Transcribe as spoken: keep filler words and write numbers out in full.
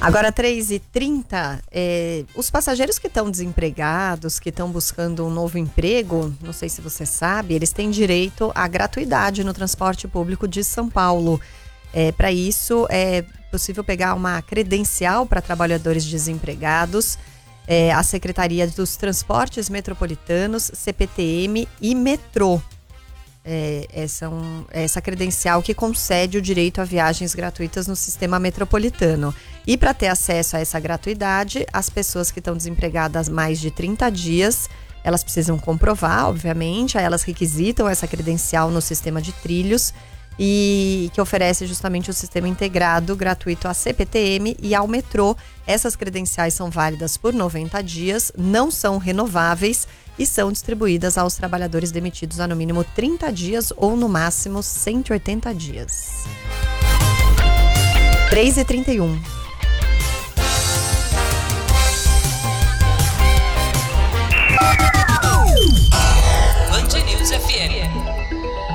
Agora, três e trinta, é, os passageiros que estão desempregados, que estão buscando um novo emprego, não sei se você sabe, eles têm direito à gratuidade no transporte público de São Paulo. É, para isso, é possível pegar uma credencial para trabalhadores desempregados. É, a Secretaria dos Transportes Metropolitanos, C P T M e Metrô. É, essa, um, essa credencial que concede o direito a viagens gratuitas no sistema metropolitano. E para ter acesso a essa gratuidade, as pessoas que estão desempregadas há mais de trinta dias, elas precisam comprovar, obviamente, aí elas requisitam essa credencial no sistema de trilhos e que oferece justamente o sistema integrado gratuito à C P T M e ao Metrô. Essas credenciais são válidas por noventa dias, não são renováveis e são distribuídas aos trabalhadores demitidos há no mínimo trinta dias ou no máximo cento e oitenta dias. três e trinta e um.